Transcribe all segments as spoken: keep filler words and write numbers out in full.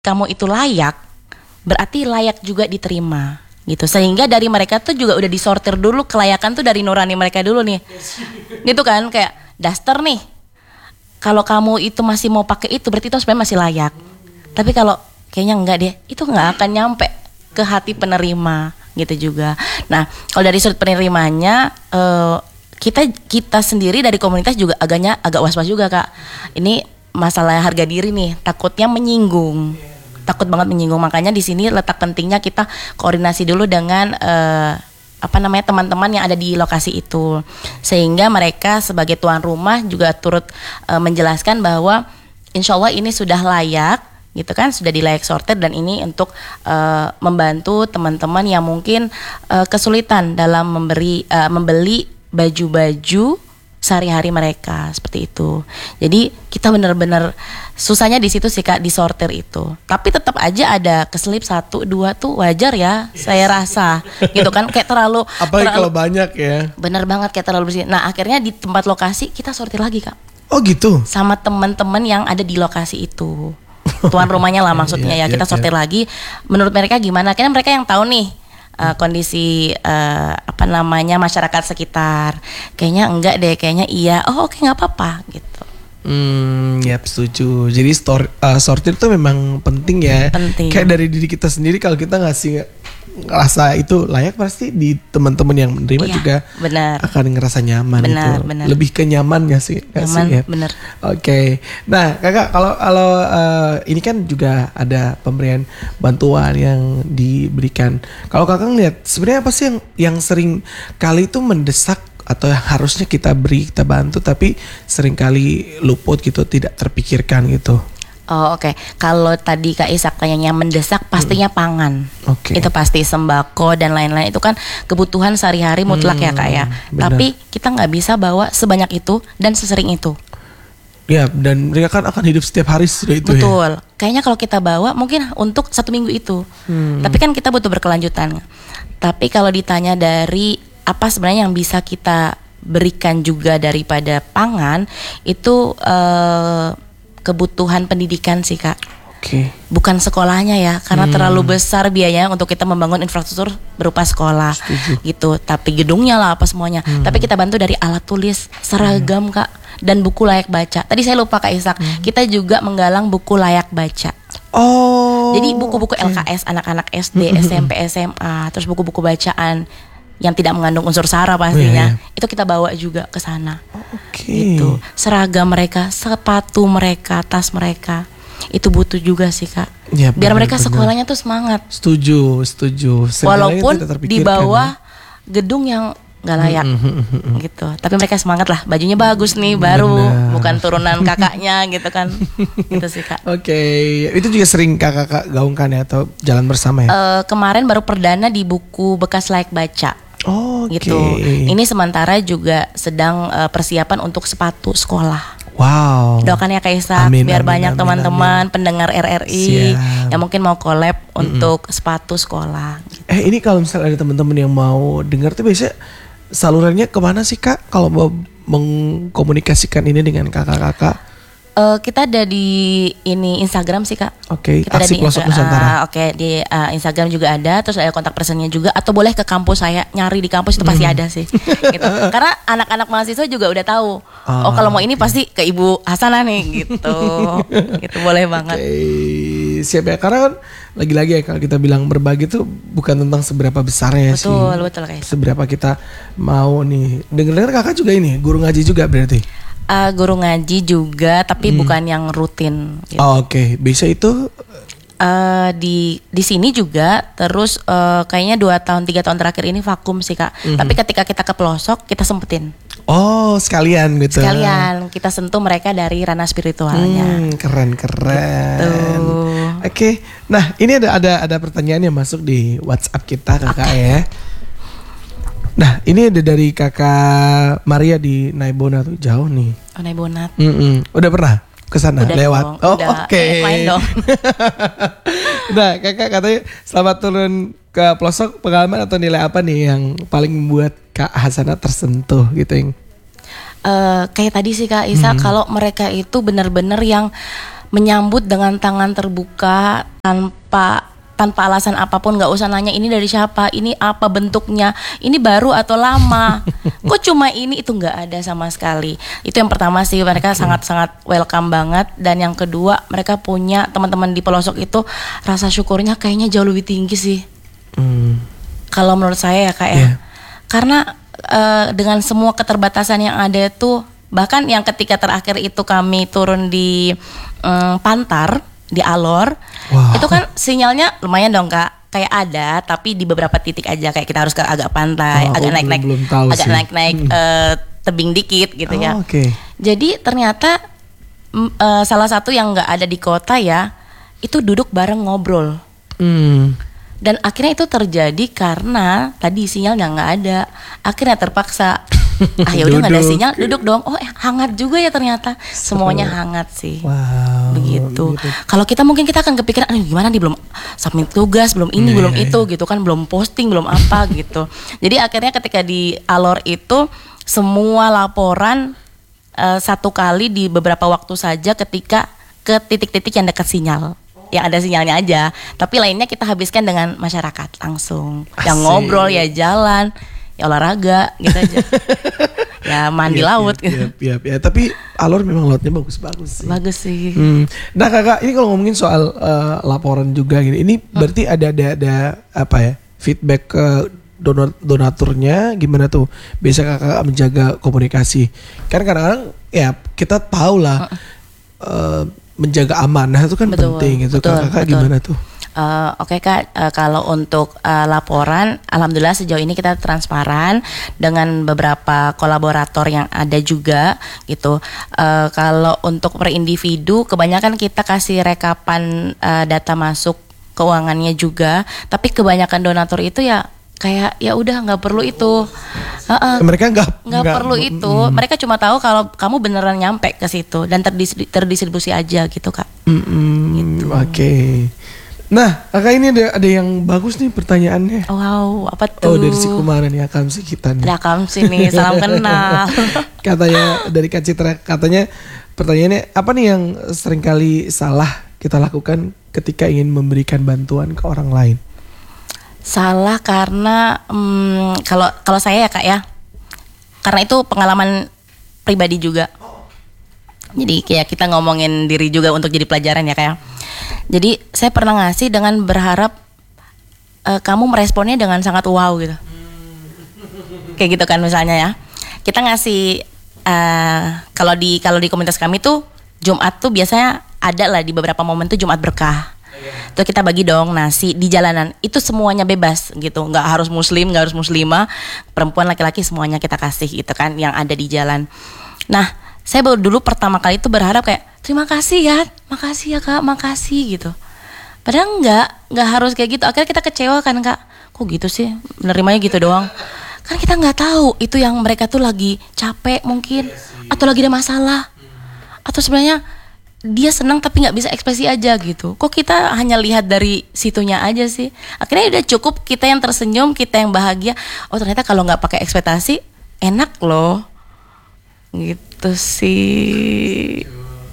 kamu itu layak, berarti layak juga diterima gitu. Sehingga dari mereka tuh juga udah disortir dulu kelayakan tuh dari nurani mereka dulu nih. Gitu kan, kayak daster nih. Kalau kamu itu masih mau pakai itu berarti itu sebenarnya masih layak. Tapi kalau kayaknya enggak deh, itu enggak akan nyampe ke hati penerima gitu juga. Nah, kalau dari sudut penerimanya uh, kita kita sendiri dari komunitas juga agaknya agak was-was juga, Kak. Ini masalah harga diri nih, takutnya menyinggung. Takut banget menyinggung, makanya di sini letak pentingnya kita koordinasi dulu dengan uh, apa namanya teman-teman yang ada di lokasi itu, sehingga mereka sebagai tuan rumah juga turut uh, menjelaskan bahwa insya Allah ini sudah layak, gitu kan, sudah di layak sortir dan ini untuk uh, membantu teman-teman yang mungkin uh, kesulitan dalam memberi uh, membeli baju-baju sehari-hari mereka seperti itu. Jadi kita benar-benar susahnya di situ sih, Kak, disortir itu. Tapi tetap aja ada keselip satu dua tuh wajar ya, yes. Saya rasa gitu kan, kayak terlalu apalagi terlalu, kalau banyak ya. Bener banget, kayak terlalu bersih. Nah akhirnya di tempat lokasi kita sortir lagi, Kak. Oh gitu. Sama teman-teman yang ada di lokasi itu. Tuan rumahnya lah maksudnya ya, kita sortir lagi. Menurut mereka gimana? Karena mereka yang tahu nih Uh, kondisi uh, apa namanya masyarakat sekitar. Kayaknya enggak deh, kayaknya iya. Oh oke, okay, nggak apa-apa gitu. Hmm, ya setuju. Jadi store, uh, sortir itu memang penting ya. Penting. Kayak dari diri kita sendiri, kalau kita ngasih ngerasa itu layak, pasti di teman-teman yang menerima iya, juga benar. Akan ngerasa nyaman. Benar, itu. Benar. Lebih ke nyaman gak sih? Gak nyaman, sih, ya? Benar. Oke. Okay. Nah, Kakak, kalau kalau uh, ini kan juga ada pemberian bantuan yang diberikan. Kalau Kakak ngeliat sebenarnya apa sih yang yang sering kali itu mendesak atau yang harusnya kita beri, kita bantu, tapi seringkali luput gitu, tidak terpikirkan gitu? Oh oke, okay. Kalau tadi Kak Ishak tanyanya mendesak, pastinya hmm. pangan. Okay. Itu pasti sembako dan lain-lain, itu kan kebutuhan sehari-hari mutlak hmm, ya Kak ya. Benar. Tapi kita nggak bisa bawa sebanyak itu dan sesering itu. Ya, dan mereka kan akan hidup setiap hari sudah itu. Betul. Ya. Kayaknya kalau kita bawa mungkin untuk satu minggu itu. Hmm. Tapi kan kita butuh berkelanjutan. Tapi kalau ditanya dari apa sebenarnya yang bisa kita berikan juga daripada pangan, itu uh, kebutuhan pendidikan sih, Kak. Oke. Okay. Bukan sekolahnya ya, karena hmm. terlalu besar biayanya untuk kita membangun infrastruktur berupa sekolah. Setuju. Gitu. Tapi gedungnya lah apa semuanya. Hmm. Tapi kita bantu dari alat tulis, seragam hmm. Kak, dan buku layak baca. Tadi saya lupa Kak Ishak, hmm. kita juga menggalang buku layak baca. Oh. Jadi buku-buku okay. L K S anak-anak S D, S M P, S M A, terus buku-buku bacaan yang tidak mengandung unsur sara pastinya, oh, iya, iya. Itu kita bawa juga ke sana. Oh, oke. Okay. Gitu. Seragam mereka, sepatu mereka, tas mereka, itu butuh juga sih, Kak. Ya, biar bener, mereka bener. Sekolahnya tuh semangat. Setuju, setuju. Walaupun di bawah ya. Gedung yang nggak layak, mm-hmm. gitu. Tapi mereka semangat lah, bajunya bagus nih, baru, bener. Bukan turunan kakaknya gitu kan. Gitu sih, Kak. Oke, okay. Itu juga sering kakak-kakak gaungkan ya, atau jalan bersama ya? Uh, kemarin baru perdana di buku bekas layak baca. Oh, okay. Gitu. Ini sementara juga sedang uh, persiapan untuk sepatu sekolah. Wow. Doakan ya Kak Ishak, biar amin, banyak amin, teman-teman amin. Pendengar R R I Siap. Yang mungkin mau collab Mm-mm. untuk sepatu sekolah. Gitu. Eh ini kalau misalnya ada teman-teman yang mau dengar tuh biasanya salurannya kemana sih Kak? Kalau mau mengkomunikasikan ini dengan kakak-kakak? Uh, kita ada di ini Instagram sih Kak. Oke, okay, Aksi Pelosok Uh, Nusantara. Oke, okay, di uh, Instagram juga ada, terus ada kontak personnya juga, atau boleh ke kampus saya, nyari di kampus itu pasti hmm. ada sih. Gitu. Karena anak-anak mahasiswa juga udah tahu. Oh, oh kalau mau ini okay. pasti ke Ibu Hasanah nih gitu. Gitu boleh banget. Oke, okay. Siap ya. Karena kan lagi-lagi ya kalau kita bilang berbagi itu bukan tentang seberapa besarnya betul, sih. Betul, betul kayak. Seberapa kita mau nih. Dengar-dengar Kakak juga ini guru ngaji juga berarti. Uh, guru ngaji juga, tapi hmm. bukan yang rutin. Gitu. Oh, oke, okay. Bisa itu uh, di di sini juga. Terus uh, kayaknya dua tahun tiga tahun terakhir ini vakum sih Kak. Mm-hmm. Tapi ketika kita ke pelosok kita sempetin. Oh, sekalian gitu. Sekalian kita sentuh mereka dari ranah spiritualnya. Hmm, keren keren. Gitu. Oke, okay. Nah ini ada ada ada pertanyaan yang masuk di WhatsApp kita Kakak okay. ya. Nah ini ada dari Kakak Maria di Naibona tuh, jauh nih. Oh Naibona. Udah pernah kesana lewat? Dong, oh oke. Okay. Main dong. Nah Kakak katanya selamat turun ke pelosok, pengalaman atau nilai apa nih yang paling membuat Kak Hasanah tersentuh gitu yang? Uh, kayak tadi sih Kak Isa, hmm. kalau mereka itu benar-benar yang menyambut dengan tangan terbuka tanpa tanpa alasan apapun, nggak usah nanya ini dari siapa, ini apa bentuknya, ini baru atau lama, kok cuma ini, itu nggak ada sama sekali. Itu yang pertama sih, mereka sangat-sangat welcome banget. Dan yang kedua, mereka punya teman-teman di pelosok itu rasa syukurnya kayaknya jauh lebih tinggi sih. Hmm. Kalau menurut saya ya kak ya, yeah. Karena uh, dengan semua keterbatasan yang ada itu, bahkan yang ketika terakhir itu kami turun di um, Pantar, di Alor, wow. Itu kan sinyalnya lumayan dong kak, kayak ada tapi di beberapa titik aja, kayak kita harus ke agak pantai, oh, agak naik-naik, belum, belum agak naik-naik hmm. uh, tebing dikit gitu oh, ya. Okay. Jadi ternyata uh, salah satu yang nggak ada di kota ya, itu duduk bareng ngobrol. Hmm. Dan akhirnya itu terjadi karena tadi sinyalnya nggak ada, akhirnya terpaksa. Ah ya udah nggak ada sinyal, duduk dong. Oh eh, hangat juga ya ternyata, semuanya hangat sih. Wow, begitu. Gitu. Kalau kita mungkin kita akan kepikiran, aduh gimana nih, belum submit tugas, belum ini, yeah, belum yeah. itu gitu kan, belum posting, belum apa gitu. Jadi akhirnya ketika di Alor itu semua laporan uh, satu kali di beberapa waktu saja ketika ke titik-titik yang dekat sinyal. Yang ada sinyalnya aja, tapi lainnya kita habiskan dengan masyarakat langsung. Asik. Yang ngobrol ya jalan, ya olahraga gitu aja. Ya mandi ya, laut ya, gitu. Ya, ya, ya. Tapi Alor memang lautnya bagus-bagus sih. Bagus sih. Hmm. Nah kakak, ini kalau ngomongin soal uh, laporan juga gini, ini berarti hmm. ada ada ada apa ya, feedback ke donor, donaturnya gimana tuh? Biasa kakak menjaga komunikasi. Kan kadang-kadang ya kita tahu lah. Hmm. Uh, menjaga amanah itu kan betul, penting itu. Betul, kakak betul. Gimana tuh? Uh, Oke okay, kak, uh, kalau untuk uh, laporan, alhamdulillah sejauh ini kita transparan dengan beberapa kolaborator yang ada juga gitu. Uh, kalau untuk per individu, kebanyakan kita kasih rekapan uh, data masuk keuangannya juga, tapi kebanyakan donatur itu ya kayak ya udah nggak perlu itu. Uh-uh. Mereka nggak nggak perlu itu. Mm. Mereka cuma tahu kalau kamu beneran nyampe ke situ dan terdis- terdistribusi aja gitu kak. Gitu. Oke. Okay. Nah kakak, ini ada ada yang bagus nih pertanyaannya. Wow, apa tuh? Oh dari si Kumara nih, Akamsi kita nih. Ada Akamsi nih, salam kenal. Katanya dari Kak Citra, katanya pertanyaannya apa nih yang seringkali salah kita lakukan ketika ingin memberikan bantuan ke orang lain? Salah karena hmm, kalau kalau saya ya kak ya, karena itu pengalaman pribadi juga. Jadi kayak kita ngomongin diri juga untuk jadi pelajaran ya kak ya. Jadi saya pernah ngasih dengan berharap uh, kamu meresponnya dengan sangat wow gitu. Kayak gitu kan misalnya ya. Kita ngasih uh, kalau di kalau di komunitas kami tuh Jumat tuh biasanya ada lah di beberapa momen tuh Jumat berkah. Terus kita bagi dong nasi di jalanan, itu semuanya bebas gitu, nggak harus muslim, nggak harus muslimah, perempuan laki-laki semuanya kita kasih gitu kan yang ada di jalan. Nah saya baru dulu pertama kali itu berharap kayak terima kasih ya, makasih ya kak, makasih gitu. Padahal nggak nggak harus kayak gitu. Akhirnya kita kecewa kan kak, kok gitu sih, menerimanya gitu doang. Kan kita nggak tahu itu yang mereka tuh lagi capek mungkin, atau lagi ada masalah, atau sebenarnya dia senang tapi nggak bisa ekspresi aja gitu. Kok kita hanya lihat dari situnya aja sih? Akhirnya udah cukup kita yang tersenyum, kita yang bahagia. Oh ternyata kalau nggak pakai ekspektasi enak loh, gitu sih.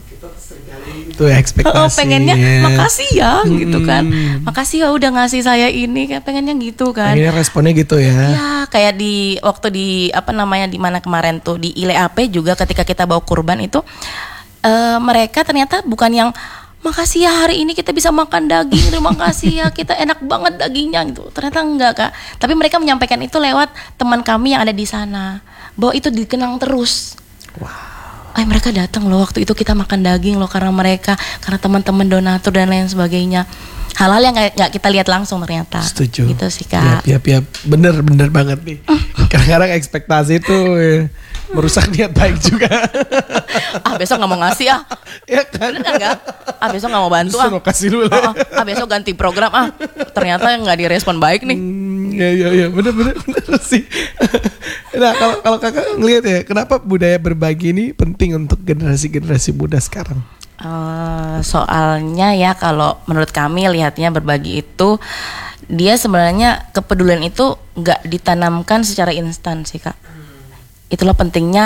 Itu ekspektasi. Oh, pengennya makasih ya, hmm. gitu kan. Makasih ya udah ngasih saya ini, kayak pengennya gitu kan. Pengennya responnya gitu ya. Ya kayak di waktu di apa namanya di mana kemarin tuh di I L E A P juga ketika kita bawa kurban itu. Uh, mereka ternyata bukan yang makasih ya hari ini kita bisa makan daging, terima kasih ya kita enak banget dagingnya gitu. Ternyata enggak kak. Tapi mereka menyampaikan itu lewat teman kami yang ada di sana, bahwa itu dikenang terus. Wow. Ay, mereka datang loh waktu itu kita makan daging loh karena mereka, karena teman-teman donatur dan lain sebagainya. Hal-hal yang nggak kita lihat langsung ternyata. Setuju. Gitu sih kak. Ya, ya, ya. Bener bener banget nih. Kadang-kadang ekspektasi itu ya, merusak niat baik juga. Ah besok nggak mau ngasih ah. Ya kan? Bener kan nggak? Ah besok nggak mau bantu ah. Kasih dulu. Oh, oh. Ah besok ganti program ah. Ternyata nggak direspon baik nih. Hmm, ya ya ya bener bener bener sih. Nah kalau kalau kakak ngelihat ya, kenapa budaya berbagi ini penting untuk generasi-generasi muda sekarang? Uh, soalnya ya kalau menurut kami lihatnya berbagi itu dia sebenarnya kepedulian itu nggak ditanamkan secara instan sih kak. Itulah pentingnya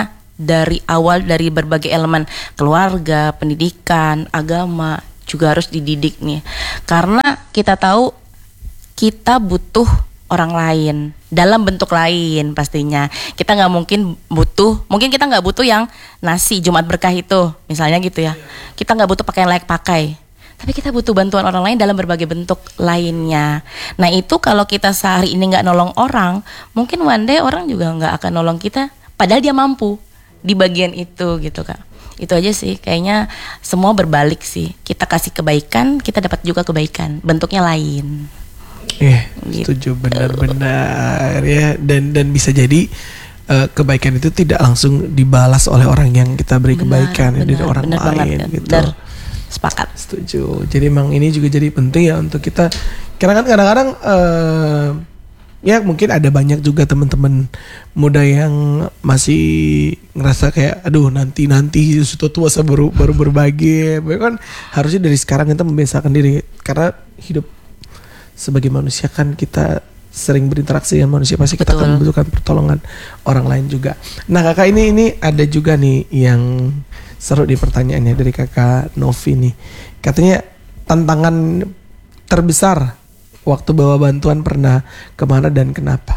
dari awal, dari berbagai elemen keluarga, pendidikan, agama juga harus dididik nih. Karena kita tahu kita butuh orang lain dalam bentuk lain pastinya. Kita nggak mungkin butuh, mungkin kita nggak butuh yang nasi Jumat berkah itu, misalnya gitu ya. Kita nggak butuh pakaian layak pakai. Tapi kita butuh bantuan orang lain dalam berbagai bentuk lainnya. Nah itu kalau kita sehari ini nggak nolong orang, mungkin one day orang juga nggak akan nolong kita. Padahal dia mampu di bagian itu gitu Kak. Itu aja sih, kayaknya semua berbalik sih. Kita kasih kebaikan, kita dapat juga kebaikan. Bentuknya lain. Iya, Gitu. setuju benar-benar ya. Dan dan bisa jadi uh, kebaikan itu tidak langsung dibalas oleh orang yang kita beri Benar, kebaikan ya, dari benar, orang benar lain banget, gitu. benar. Sepakat. Setuju. Jadi emang ini juga jadi penting ya untuk kita. Karena kan kadang-kadang uh, ya mungkin ada banyak juga teman-teman muda yang masih ngerasa kayak aduh nanti-nanti suatu tua saya baru baru berbagi. Kan harusnya dari sekarang kita membiasakan diri, karena hidup sebagai manusia kan kita sering berinteraksi dengan manusia, pasti kita Betul. akan membutuhkan pertolongan orang lain juga. Nah kakak ini ini ada juga nih yang seru di pertanyaannya dari kakak Novi nih. Katanya tantangan terbesar waktu bawa bantuan pernah kemana dan kenapa?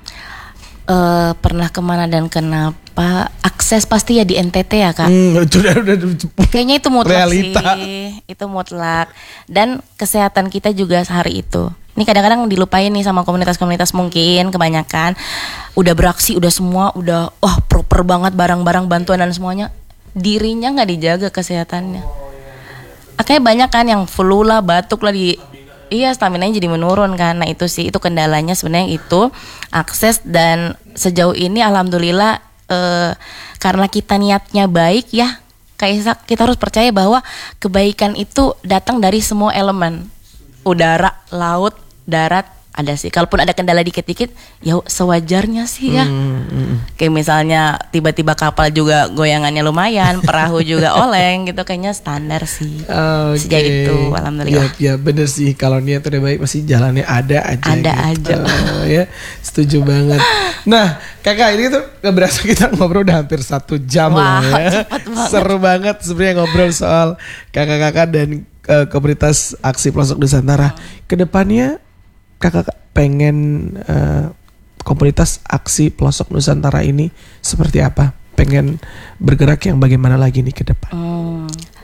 Eh, pernah kemana dan kenapa? Akses pasti ya di N T T ya Kak. Hmm, udah, udah, Kayaknya itu mutlak realita. sih. Itu mutlak. Dan kesehatan kita juga sehari itu. Ini kadang-kadang dilupain nih sama komunitas-komunitas mungkin kebanyakan. Udah beraksi, udah semua, udah wah proper banget barang-barang bantuan dan semuanya. Dirinya nggak dijaga kesehatannya. Akhirnya banyak kan yang flu lah, batuk lah di iya staminanya jadi menurun kan. Nah itu sih, itu kendalanya sebenarnya itu akses. Dan sejauh ini alhamdulillah eh, karena kita niatnya baik ya Kak Isak, kita harus percaya bahwa kebaikan itu datang dari semua elemen. Udara, laut, darat, ada sih. Kalaupun ada kendala dikit-dikit, ya sewajarnya sih ya. Hmm, hmm. Kayak misalnya tiba-tiba kapal juga goyangannya lumayan, perahu juga oleng gitu, kayaknya standar sih. Oke. Sejak itu, alhamdulillah. Ya, ya bener sih, kalau niat udah baik pasti jalannya ada aja. Ada gitu. aja. Ya, setuju banget. Nah, kakak ini tuh gak berasa kita ngobrol udah hampir satu jam Wah, loh ya. cepat banget. Seru banget sebenarnya ngobrol soal kakak-kakak dan uh, komunitas Aksi Pelosok Nusantara. Kedepannya kakak pengen uh, komunitas Aksi Pelosok Nusantara ini seperti apa? Pengen bergerak yang bagaimana lagi nih ke depan? Hmm,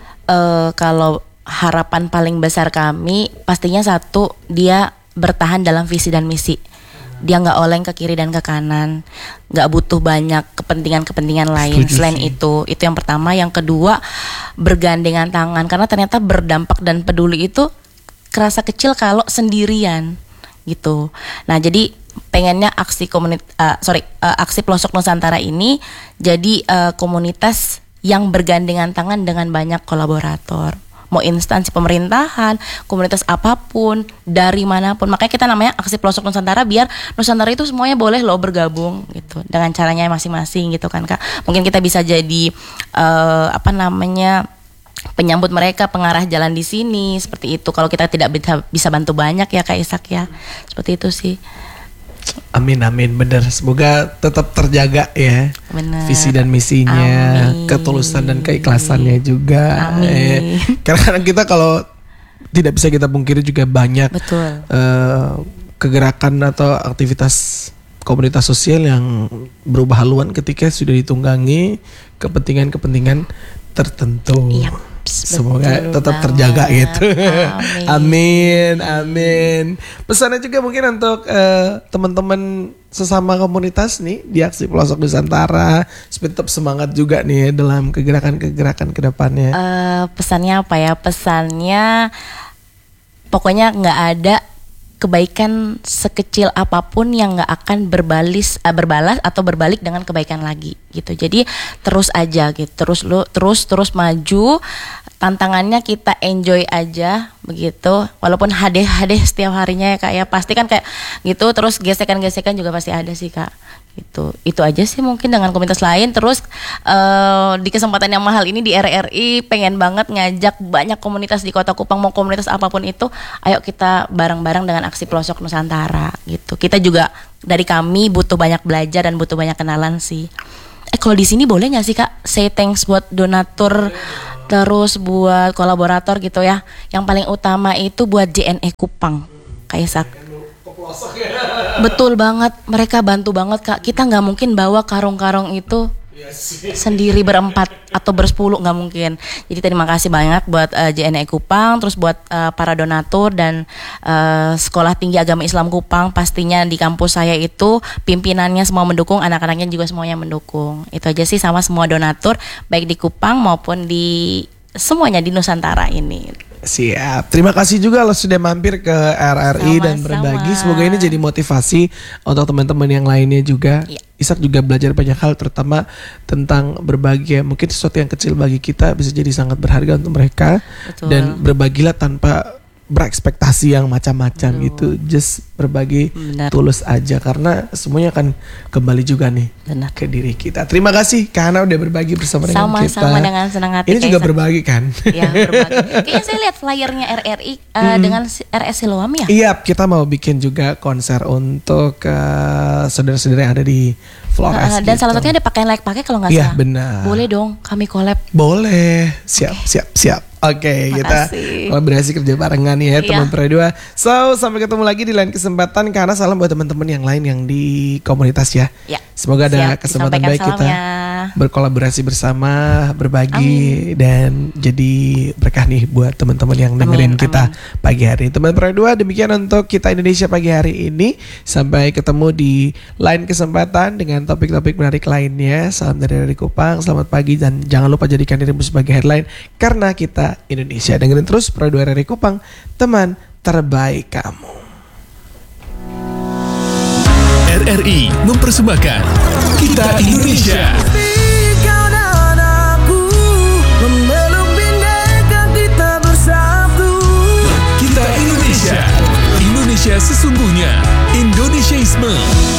eh, kalau harapan paling besar kami pastinya satu, dia bertahan dalam visi dan misi. Dia nggak oleng ke kiri dan ke kanan, nggak butuh banyak kepentingan-kepentingan lain. Setuju Selain sih. itu, itu yang pertama. Yang kedua, bergandengan tangan, karena ternyata berdampak dan peduli itu kerasa kecil kalau sendirian gitu. Nah jadi pengennya aksi komunitas, uh, sorry, uh, Aksi Pelosok Nusantara ini jadi uh, komunitas yang bergandengan tangan dengan banyak kolaborator. Mau instansi pemerintahan, komunitas apapun, dari manapun. Makanya kita namanya Aksi Pelosok Nusantara, biar Nusantara itu semuanya boleh loh bergabung gitu dengan caranya masing-masing gitu kan Kak. Mungkin kita bisa jadi uh, apa namanya penyambut mereka, pengarah jalan di sini seperti itu. Kalau kita tidak bisa bisa bantu banyak ya Kak Isak ya. Seperti itu sih. Amin amin, bener. Semoga tetap terjaga ya. Bener. Visi dan misinya, Amin. ketulusan dan keikhlasannya juga. Amin. Eh, karena kadang kita kalau tidak bisa kita pungkiri juga banyak Betul. eh, kegerakan atau aktivitas komunitas sosial yang berubah haluan ketika sudah ditunggangi kepentingan-kepentingan tertentu. Iya. Semoga Betul tetap banget. terjaga gitu. Amin. Amin, amin. Pesannya juga mungkin untuk eh, teman-teman sesama komunitas nih di Aksi Pelosok Nusantara, supaya tetap semangat juga nih dalam kegerakan-kegerakan kedepannya. Eh, pesannya apa ya? Pesannya pokoknya nggak ada kebaikan sekecil apapun yang nggak akan berbalis uh, berbalas atau berbalik dengan kebaikan lagi gitu. Jadi terus aja gitu, terus lu terus terus maju. Tantangannya kita enjoy aja begitu. Walaupun hadeh-hadeh setiap harinya ya Kak ya, pasti kan kayak gitu. Terus gesekan-gesekan juga pasti ada sih Kak. Gitu. Itu aja sih mungkin dengan komunitas lain. Terus uh, di kesempatan yang mahal ini di R R I pengen banget ngajak banyak komunitas di Kota Kupang, mau komunitas apapun itu, ayo kita bareng-bareng dengan Aksi Pelosok Nusantara gitu. Kita juga dari kami butuh banyak belajar dan butuh banyak kenalan sih. Eh kalau di sini boleh nggak sih Kak say thanks buat donatur, terus buat kolaborator gitu ya. Yang paling utama itu buat J N E Kupang, Kak Ishak. Betul banget, mereka bantu banget Kak. Kita nggak mungkin bawa karung-karung itu sendiri berempat atau bersepuluh, nggak mungkin. Jadi terima kasih banyak buat uh, J N E Kupang, terus buat uh, para donatur dan uh, Sekolah Tinggi Agama Islam Kupang. Pastinya di kampus saya itu pimpinannya semua mendukung, anak-anaknya juga semuanya mendukung. Itu aja sih, sama semua donatur baik di Kupang maupun di semuanya di Nusantara ini. Siap. Terima kasih juga lo sudah mampir ke R R I Sama-sama. dan berbagi. Semoga ini jadi motivasi untuk teman-teman yang lainnya juga. Iya. Ishak juga belajar banyak hal, terutama tentang berbagi. Mungkin sesuatu yang kecil bagi kita bisa jadi sangat berharga untuk mereka. Betul. Dan berbagilah tanpa berekspektasi yang macam-macam gitu. Just berbagi Benar. tulus aja, karena semuanya akan kembali juga nih Benar. ke diri kita. Terima kasih Kak Hana udah berbagi bersama dengan kita. Sama-sama dengan senang hati. Ini juga Kak Ishak. berbagi kan? Ya, berbagi. Kayaknya saya lihat flyernya R R I uh, dengan R S Siloam ya. Iya, kita mau bikin juga konser untuk uh, saudara-saudara yang ada di Flores. Uh, dan gitu. salah satunya ada pakaian layak pakai kalau nggak Iya, salah. benar. Boleh dong, kami collab. Boleh, siap, siap, siap. Oke, kita Makasih. kolaborasi kerja barengan ya, Iya. teman Pro dua. So, sampai ketemu lagi di lain kesempatan. Karena salam buat teman-teman yang lain yang di komunitas ya. Ya. Semoga ada Siap, kesempatan disampaikan baik kita salamnya. berkolaborasi bersama, berbagi dan jadi berkah nih buat teman-teman yang dengerin Amin, kita amin. pagi hari. Teman Pro dua, demikian untuk kita Indonesia pagi hari ini. Sampai ketemu di lain kesempatan dengan topik-topik menarik lainnya. Salam dari dari Kupang, selamat pagi dan jangan lupa jadikan dirimu sebagai headline karena kita Indonesia. Dengerin terus Pro dua R R I Kupang, teman terbaik kamu. R R I mempersembahkan Kita Indonesia. Kau dan aku memeluk bineka kita bersatu. Kita Indonesia. Indonesia sesungguhnya. Indonesiaisme.